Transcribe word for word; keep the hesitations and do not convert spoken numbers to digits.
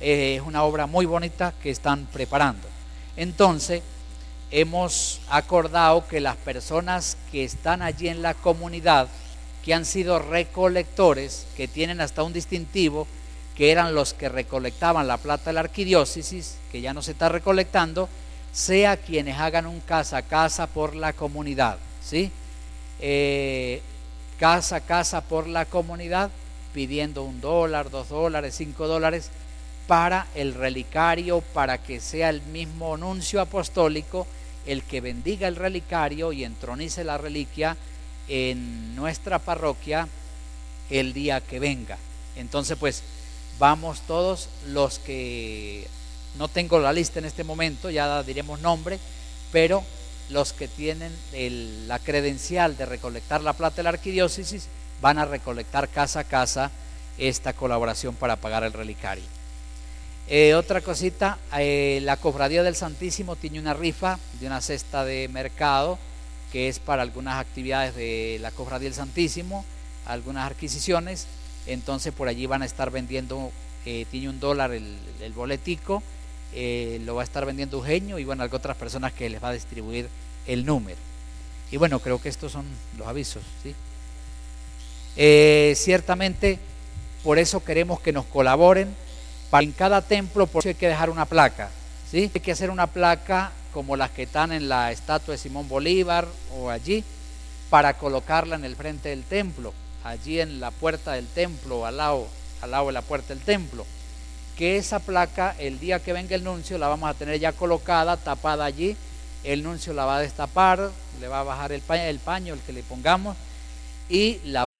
eh, es una obra muy bonita que están preparando. Entonces, hemos acordado que las personas que están allí en la comunidad, que han sido recolectores, que tienen hasta un distintivo, que eran los que recolectaban la plata de la arquidiócesis, que ya no se está recolectando, sea quienes hagan un casa a casa por la comunidad, ¿sí? Eh, casa a casa por la comunidad, pidiendo un dólar, dos dólares, cinco dólares, para el relicario, para que sea el mismo nuncio apostólico el que bendiga el relicario y entronice la reliquia en nuestra parroquia el día que venga. Entonces, pues, vamos todos los que, no tengo la lista en este momento, ya diremos nombre, pero los que tienen el, la credencial de recolectar la plata de la arquidiócesis van a recolectar casa a casa esta colaboración para pagar el relicario. Eh, otra cosita, eh, la Cofradía del Santísimo tiene una rifa de una cesta de mercado que es para algunas actividades de la Cofradía del Santísimo, algunas adquisiciones. Entonces por allí van a estar vendiendo, eh, tiene un dólar el, el boletico, eh, lo va a estar vendiendo Eugenio y bueno, algunas otras personas que les va a distribuir el número. Y bueno, creo que estos son los avisos, ¿sí? Eh, ciertamente, por eso queremos que nos colaboren. Para en cada templo, por eso hay que dejar una placa, ¿sí? Hay que hacer una placa como las que están en la estatua de Simón Bolívar o allí, para colocarla en el frente del templo, allí en la puerta del templo, al lado, al lado de la puerta del templo. Que esa placa, el día que venga el nuncio, la vamos a tener ya colocada, tapada allí. El nuncio la va a destapar, le va a bajar el paño, el paño, el que le pongamos, y la